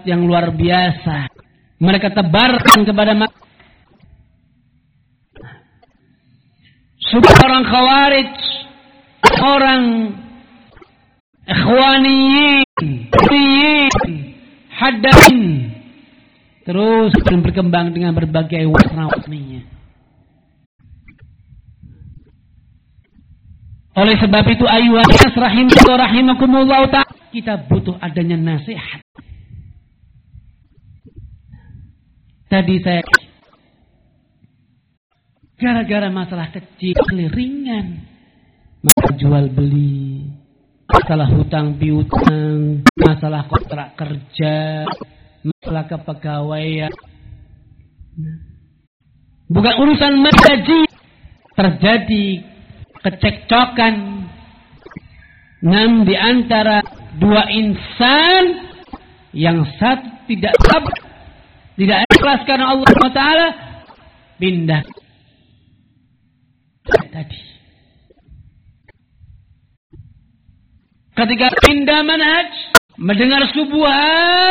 syubhat yang luar biasa. Mereka tebarkan kepada syubhat orang Khawarij, orang Ikhwaniyin, Haddadin, terus berkembang dengan berbagai warna-warninya. Oleh sebab itu ayuhan nas rahimakumullah ta'ala, kita butuh adanya nasihat. Tadi saya gara-gara masalah kecil ringan, masalah jual beli, masalah hutang piutang, masalah kontrak kerja, masalah kepegawaian, bukan urusan gaji, terjadi kecekcokan di antara dua insan yang satu tidak sabar, tidak ikhlas karena Allah SWT, pindah tadi. Ketika pindah manhaj, mendengar subuhan,